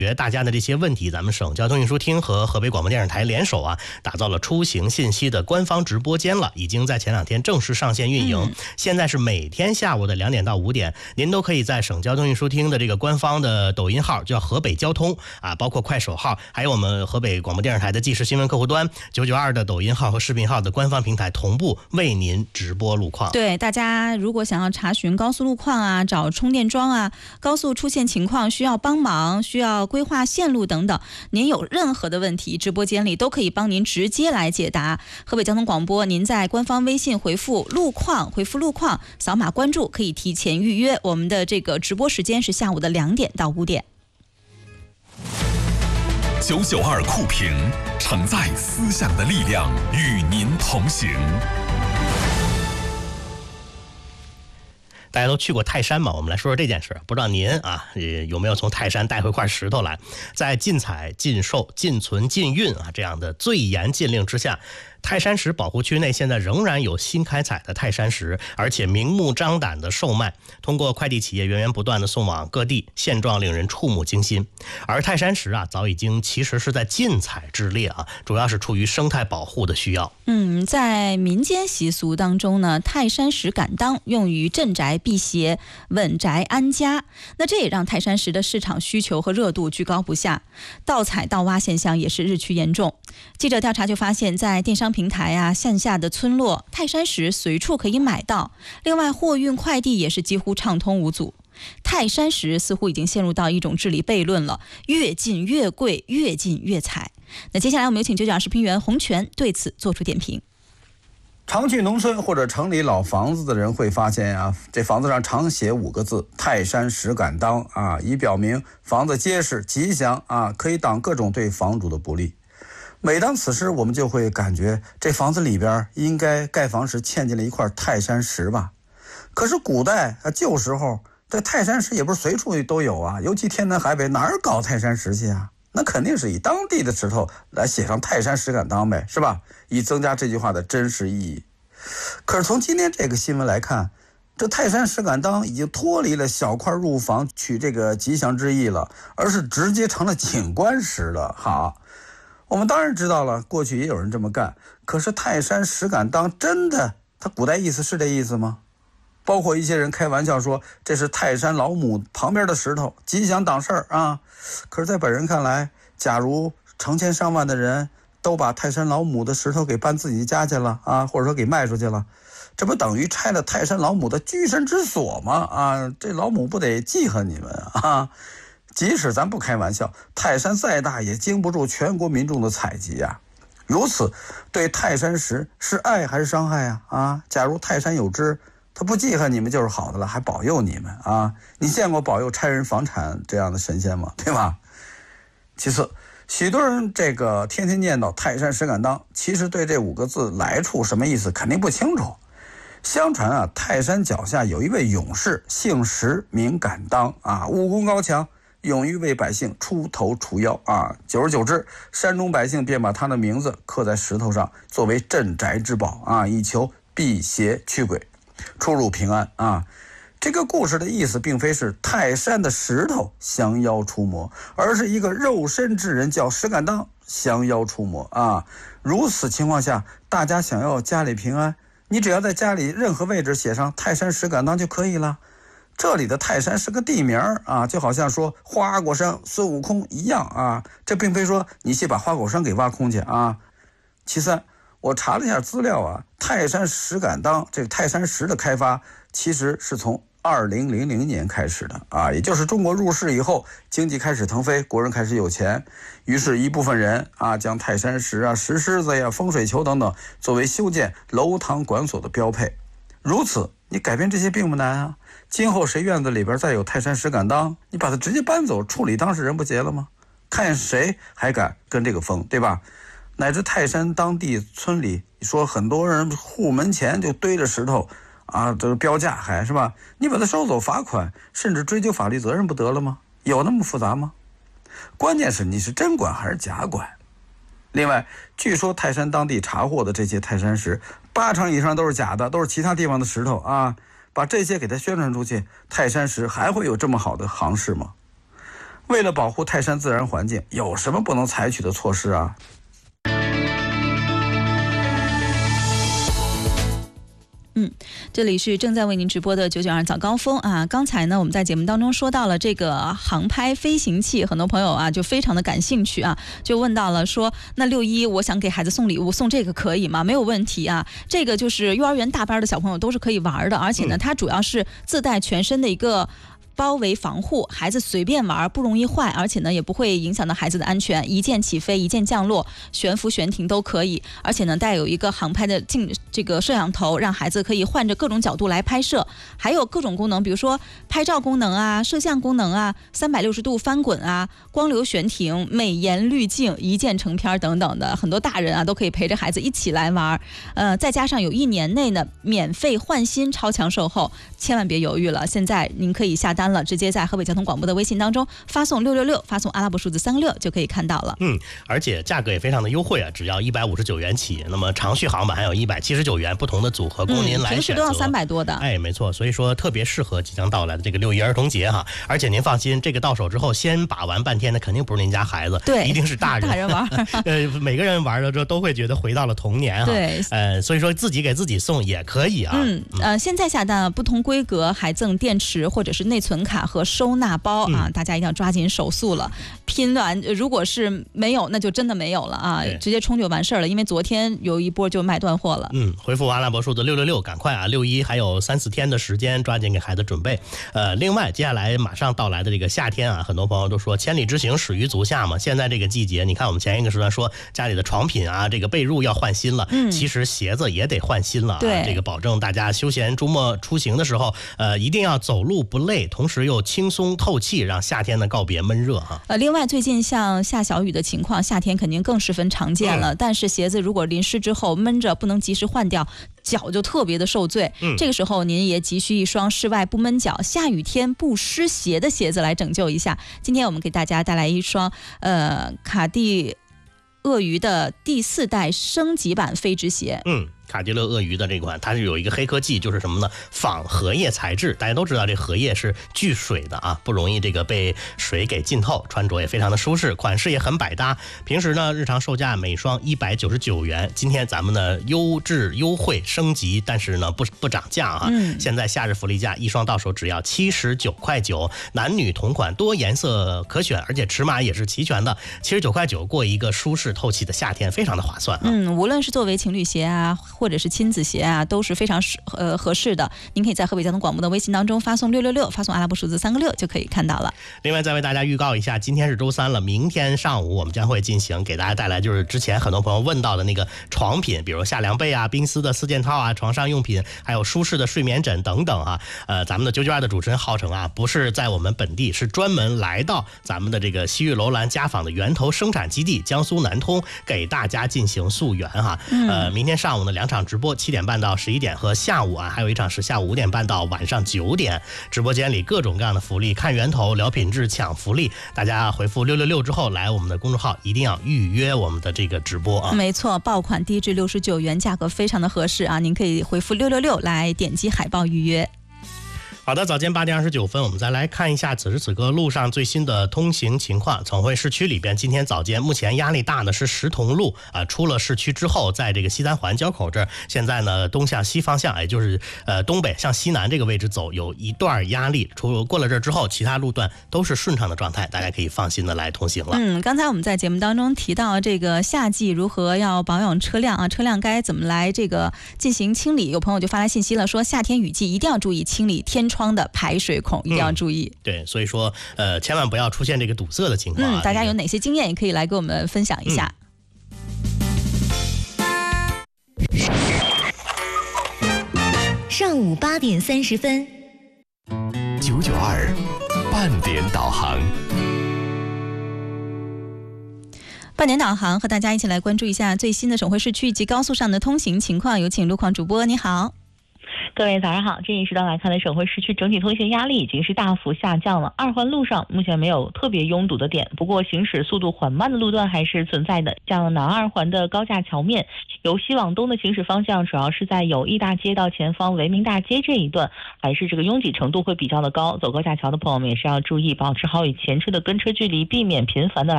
决大家的这些问题，咱们省交通运输厅和河北广播电视台联手打造了出行信息的官方直播间了，已经在前2天正式上线运营。现在是每天下午的2点到5点，您都可以在省交通运输厅的这个官方的抖音号叫河北交通包括快手号，还有我们河北广播电视台的即时新闻客户端992的抖音号和视频号的官方平台同步为您直播路况。 对，大家如果想要查询高速路况找充电桩高速出现情况需要帮忙，需要规划线路等等，您有任何的问题，直播间里都可以帮您直接来解答。河北交通广播，您在官方微信回复路况，扫码关注，可以提前预约。我们的这个直播时间是下午的2点到5点。 992酷评，承载思想的力量，与您同行。 大家都去过泰山嘛？我们来说说这件事。不知道您有没有从泰山带回块石头来？在禁采、禁售、禁存、禁运这样的最严禁令之下，泰山石保护区内现在仍然有新开采的泰山石，而且明目张胆的售卖，通过快递企业源源不断的送往各地，现状令人触目惊心。而泰山石早已经其实是在禁采之列主要是出于生态保护的需要。 在民间习俗当中呢，泰山石敢当，用于镇宅辟邪、稳宅安家。那这也让泰山石的市场需求和热度居高不下，盗采盗挖现象也是日趋严重。记者调查就发现，在电商平台线下的村落，泰山石随处可以买到。另外，货运快递也是几乎畅通无阻。泰山石似乎已经陷入到一种治理悖论了，越禁越贵，越禁越采。那接下来我们有请992视频员洪泉对此做出点评。 常去农村或者城里老房子的人会发现这房子上常写5个字泰山石敢当以表明房子结实吉祥可以挡各种对房主的不利。每当此时，我们就会感觉这房子里边应该盖房时嵌进了一块泰山石吧。可是古代旧时候，这泰山石也不是随处都有尤其天南海北哪儿搞泰山石去那肯定是以当地的石头来写上泰山石敢当呗，是吧？以增加这句话的真实意义。可是从今天这个新闻来看，这泰山石敢当已经脱离了小块入房取这个吉祥之意了，而是直接成了景观石了。好，我们当然知道了，过去也有人这么干。可是泰山石敢当真的，它古代意思是这意思吗？包括一些人开玩笑说这是泰山老母旁边的石头，吉祥挡事儿可是在本人看来，假如成千上万的人都把泰山老母的石头给搬自己家去了或者说给卖出去了，这不等于拆了泰山老母的居身之所吗？这老母不得记恨你们即使咱不开玩笑，泰山再大也经不住全国民众的采集如此，对泰山石是爱还是伤害假如泰山有知，他不记恨你们就是好的了，还保佑你们你见过保佑拆人房产这样的神仙吗？对吧？其次，许多人这个天天念叨泰山石敢当，其实对这5个字来处什么意思肯定不清楚。相传泰山脚下有一位勇士，姓石名敢当武功高强，勇于为百姓出头除妖久而久之，山中百姓便把他的名字刻在石头上，作为镇宅之宝以求辟邪驱鬼，出入平安这个故事的意思并非是泰山的石头降妖除魔，而是一个肉身之人叫石敢当降妖除魔如此情况下，大家想要家里平安，你只要在家里任何位置写上泰山石敢当就可以了。这里的泰山是个地名就好像说花果山孙悟空一样这并非说你去把花果山给挖空去其三，我查了一下资料泰山石敢当这个泰山石的开发其实是从2000年开始的也就是中国入世以后，经济开始腾飞，国人开始有钱，于是一部分人将泰山石石狮子风水球等等作为修建楼堂馆所的标配。如此，你改变这些并不难今后谁院子里边再有泰山石敢当，你把它直接搬走处理当事人不结了吗？看谁还敢跟这个疯，对吧？乃至泰山当地村里说很多人户门前就堆着石头这个标价还是吧，你把它收走罚款，甚至追究法律责任不得了吗？有那么复杂吗？关键是你是真管还是假管。另外，据说泰山当地查获的这些泰山石8成以上都是假的，都是其他地方的石头把这些给它宣传出去，泰山石还会有这么好的行市吗？ 为了保护泰山自然环境，有什么不能采取的措施啊？ 这里是正在为您直播的992早高峰啊。刚才呢，我们在节目当中说到了这个航拍飞行器，很多朋友啊就非常的感兴趣啊，就问到了说，那6·1我想给孩子送礼物，送这个可以吗？没有问题啊，这个就是幼儿园大班的小朋友都是可以玩的，而且呢，它主要是自带全身的一个包围防护，孩子随便玩不容易坏，而且呢也不会影响到孩子的安全，一键起飞，一键降落，悬浮悬停都可以，而且呢带有一个航拍的这个摄像头，让孩子可以换着各种角度来拍摄，还有各种功能，比如说拍照功能啊、摄像功能啊、360度翻滚啊、光流悬停、美颜滤镜、一键成片等等的，很多大人啊都可以陪着孩子一起来玩。再加上有1年内呢免费换新超强售后，千万别犹豫了，现在您可以下单了，直接在河北交通广播的微信当中发送666，发送阿拉伯数字3个6就可以看到了。 而且价格也非常的优惠啊，只要159元起。那么长续航版还有179元，不同的组合供您来选择。 平时都要300多的。 哎，没错，所以说特别适合即将到来的这个6·1儿童节哈。而且您放心，这个到手之后先把玩半天的肯定不是您家孩子， 对， 一定是大人玩。 每个人玩了之后都会觉得回到了童年哈。 对， 所以说自己给自己送也可以啊。 现在下单不同规格还赠电池或者是内存卡和收纳包啊，大家一定要抓紧手速了。拼完如果是没有，那就真的没有了啊，直接充就完事儿了。因为昨天有一波就卖断货了。 回复阿拉伯数字666，赶快啊！6·1还有3-4天的时间，抓紧给孩子准备。另外接下来马上到来的这个夏天啊，很多朋友都说千里之行始于足下嘛。现在这个季节，你看我们前一个时段说家里的床品啊，这个被褥要换新了，其实鞋子也得换新了啊。 对， 这个保证大家休闲周末出行的时候，一定要走路不累，同时又轻松透气，让夏天的告别闷热哈。 另外最近像下小雨的情况，夏天肯定更十分常见了。但是鞋子如果淋湿之后闷着不能及时换掉，脚就特别的受罪。这个时候您也急需一双室外不闷脚、下雨天不湿鞋的鞋子来拯救一下。今天我们给大家带来一双卡地鳄鱼的第4代升级版飞直鞋。 卡地勒鳄鱼的这款，它是有一个黑科技，就是什么呢？仿荷叶材质。大家都知道这荷叶是聚水的啊，不容易这个被水给浸透，穿着也非常的舒适，款式也很百搭。平时呢，日常售价每双199元，今天咱们呢优质优惠升级，但是呢不涨价啊。现在夏日福利价，一双到手只要79块9，男女同款，多颜色可选，而且尺码也是齐全的。79块9过一个舒适透气的夏天，非常的划算啊。 无论是作为情侣鞋啊，或者是亲子鞋啊，都是非常合适的。您可以在河北交通广播的微信当中发送666，发送阿拉伯数字3个6就可以看到了。 另外再为大家预告一下，今天是周3了，明天上午我们将会进行给大家带来就是之前很多朋友问到的那个床品，比如夏凉被啊、冰丝的4件套啊、床上用品，还有舒适的睡眠枕等等啊。咱们的992的主持人浩成啊，不是在我们本地，是专门来到咱们的这个西域楼兰家纺的源头生产基地江苏南通，给大家进行溯源哈。明天上午呢2场直播，7点半到11点，和下午啊还有一场是下午5点半到晚上9点，直播间里各种各样的福利，看源头聊品质抢福利，大家回复666之后来我们的公众号，一定要预约我们的这个直播啊。 没错，爆款低至69元，价格非常的合适啊，您可以回复666来点击海报预约。 好的，早间8点29分，我们再来看一下此时此刻路上最新的通行情况。总会市区里边，今天早间目前压力大的是石桐路啊，出了市区之后，在这个西三环交口这儿，现在呢东向西方向，也就是东北向西南这个位置走，有一段压力。过了这儿之后，其他路段都是顺畅的状态，大家可以放心的来通行了。 刚才我们在节目当中提到这个夏季如何要保养车辆啊，车辆该怎么来这个进行清理？有朋友就发来信息了，说夏天雨季一定要注意清理天窗的排水孔，一定要注意。 对，所以说千万不要出现这个堵塞的情况啊。 大家有哪些经验也可以来给我们分享一下。 上午8点30分 ，992半点导航。 半点导航和大家一起来关注一下最新的省会市区以及高速上的通行情况，有请路况主播，你好。 各位早上好，这一时段来看的省会市区整体通行压力已经是大幅下降了。二环路上目前没有特别拥堵的点，不过行驶速度缓慢的路段还是存在的。像南二环的高架桥面，由西往东的行驶方向，主要是在友谊大街到前方维明大街这一段，还是这个拥挤程度会比较的高。走高架桥的朋友们也是要注意，保持好与前车的跟车距离，避免频繁的